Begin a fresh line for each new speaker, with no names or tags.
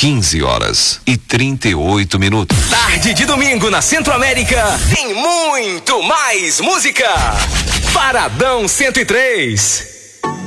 15h38.
Tarde de domingo na Centro-América tem muito mais música. Paradão 103.